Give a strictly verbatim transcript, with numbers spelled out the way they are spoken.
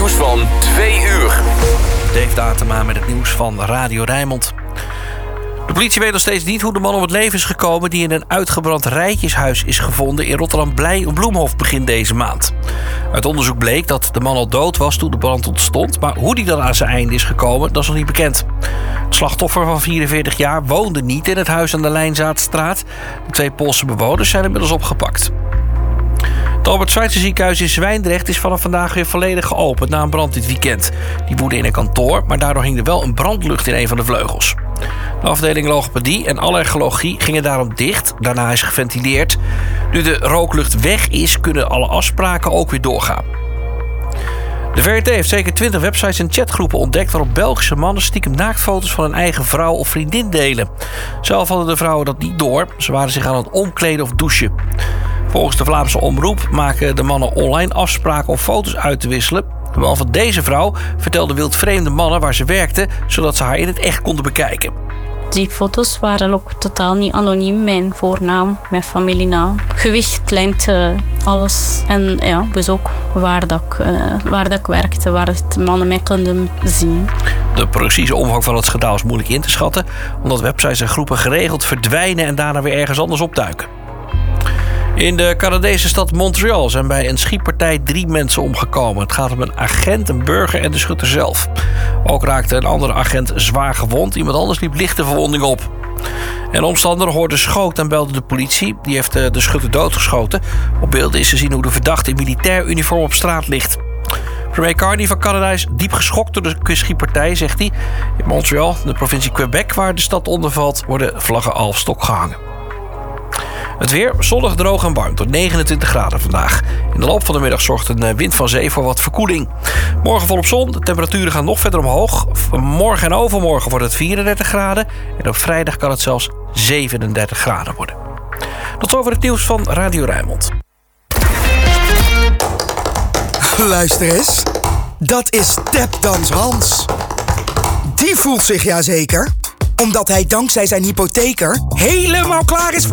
nieuws van twee uur. Dave Datema met het nieuws van Radio Rijnmond. De politie weet nog steeds niet hoe de man om het leven is gekomen die in een uitgebrand rijtjeshuis is gevonden in Rotterdam-Bloemhof begin deze maand. Uit onderzoek bleek dat de man al dood was toen de brand ontstond, maar hoe die dan aan zijn einde is gekomen, dat is nog niet bekend. Het slachtoffer van vierenveertig jaar woonde niet in het huis aan de Lijnzaadstraat. De twee Poolse bewoners zijn inmiddels opgepakt. Het Albert Schweitzer ziekenhuis in Zwijndrecht is vanaf vandaag weer volledig geopend na een brand dit weekend. Die woedde in een kantoor, maar daardoor hing er wel een brandlucht in een van de vleugels. De afdeling logopedie en allergologie gingen daarom dicht. Daarna is geventileerd. Nu de rooklucht weg is, kunnen alle afspraken ook weer doorgaan. De V R T heeft zeker twintig websites en chatgroepen ontdekt waarop Belgische mannen stiekem naaktfoto's van hun eigen vrouw of vriendin delen. Zelf hadden de vrouwen dat niet door. Ze waren zich aan het omkleden of douchen. Volgens de Vlaamse Omroep maken de mannen online afspraken om foto's uit te wisselen. Behalve deze vrouw vertelde wildvreemde mannen waar ze werkte, zodat ze haar in het echt konden bekijken. Die foto's waren ook totaal niet anoniem. Mijn voornaam, mijn familienaam, gewicht, lengte, alles. En ja, dus ook waar, dat ik, uh, waar dat ik werkte, waar de mannen mij konden zien. De precieze omvang van het schandaal is moeilijk in te schatten, omdat websites en groepen geregeld verdwijnen en daarna weer ergens anders opduiken. In de Canadese stad Montreal zijn bij een schietpartij drie mensen omgekomen. Het gaat om een agent, een burger en de schutter zelf. Ook raakte een andere agent zwaar gewond. Iemand anders liep lichte verwonding op. Een omstander hoorde schoot en belde de politie. Die heeft de schutter doodgeschoten. Op beelden is te zien hoe de verdachte in militair uniform op straat ligt. Premier Carney van Canada is diep geschokt door de schietpartij, zegt hij. In Montreal, de provincie Quebec, waar de stad onder valt, worden vlaggen al op stok gehangen. Het weer, zonnig, droog en warm, tot negenentwintig graden vandaag. In de loop van de middag zorgt een wind van zee voor wat verkoeling. Morgen volop zon, de temperaturen gaan nog verder omhoog. Morgen en overmorgen wordt het vierendertig graden. En op vrijdag kan het zelfs zevenendertig graden worden. Tot zover het nieuws van Radio Rijnmond. Luister eens, dat is Tapdans Hans. Die voelt zich ja zeker, omdat hij dankzij zijn hypotheker helemaal klaar is voor